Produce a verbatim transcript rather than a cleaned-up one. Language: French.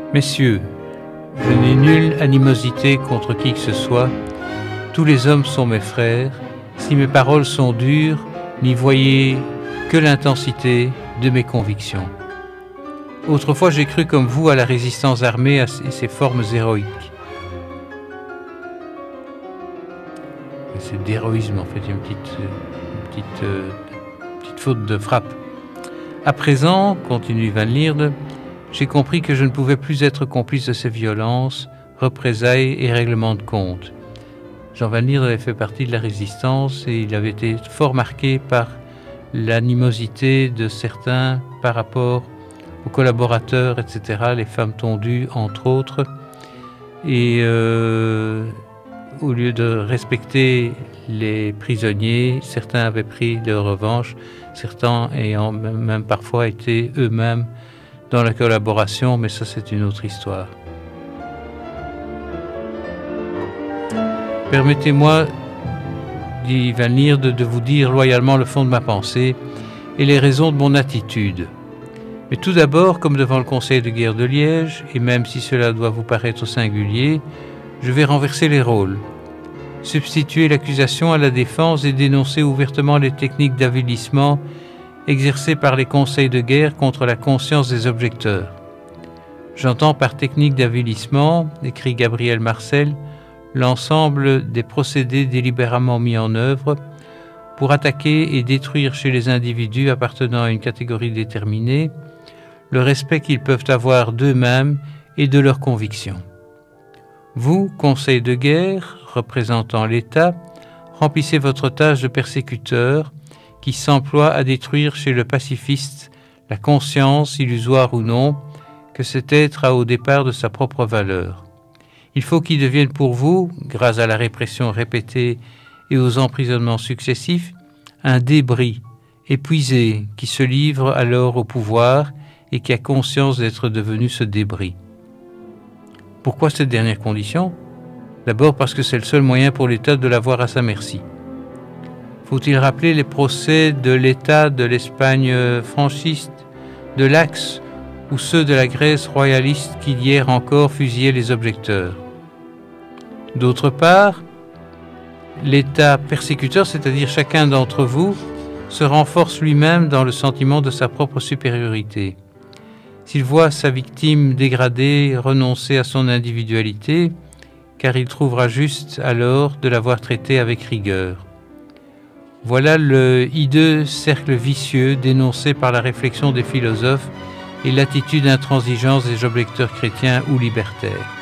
Messieurs, je n'ai nulle animosité contre qui que ce soit. Tous les hommes sont mes frères. Si mes paroles sont dures, n'y voyez que l'intensité de mes convictions. Autrefois, j'ai cru comme vous à la résistance armée et ses formes héroïques. C'est d'héroïsme, en fait, une petite, une petite, euh, petite faute de frappe. À présent, continue Van Lierde, j'ai compris que je ne pouvais plus être complice de ces violences, représailles et règlements de compte. Jean Van Lierde avait fait partie de la résistance et il avait été fort marqué par l'animosité de certains par rapport aux collaborateurs, et cetera, les femmes tondues, entre autres. Et euh, au lieu de respecter les prisonniers, certains avaient pris leur revanche, certains ayant même parfois été eux-mêmes dans la collaboration, mais ça c'est une autre histoire. Permettez-moi, dit Van Lierde, de vous dire loyalement le fond de ma pensée et les raisons de mon attitude. Mais tout d'abord, comme devant le Conseil de guerre de Liège, et même si cela doit vous paraître singulier, je vais renverser les rôles, substituer l'accusation à la défense et dénoncer ouvertement les techniques d'avilissement exercées par les conseils de guerre contre la conscience des objecteurs. J'entends par technique d'avilissement, écrit Gabriel Marcel, l'ensemble des procédés délibérément mis en œuvre pour attaquer et détruire chez les individus appartenant à une catégorie déterminée le respect qu'ils peuvent avoir d'eux-mêmes et de leurs convictions. Vous, conseil de guerre, représentant l'État, remplissez votre tâche de persécuteur qui s'emploie à détruire chez le pacifiste la conscience, illusoire ou non, que cet être a au départ de sa propre valeur. Il faut qu'il devienne pour vous, grâce à la répression répétée et aux emprisonnements successifs, un débris épuisé qui se livre alors au pouvoir et qui a conscience d'être devenu ce débris. Pourquoi cette dernière condition ? D'abord parce que c'est le seul moyen pour l'État de l'avoir à sa merci. Faut-il rappeler les procès de l'État de l'Espagne franchiste, de l'Axe ou ceux de la Grèce royaliste qui hier encore fusillaient les objecteurs. D'autre part, l'État persécuteur, c'est-à-dire chacun d'entre vous, se renforce lui-même dans le sentiment de sa propre supériorité. S'il voit sa victime dégradée, renoncer à son individualité, car il trouvera juste alors de l'avoir traitée avec rigueur. Voilà le hideux cercle vicieux dénoncé par la réflexion des philosophes et l'attitude intransigeante des objecteurs chrétiens ou libertaires.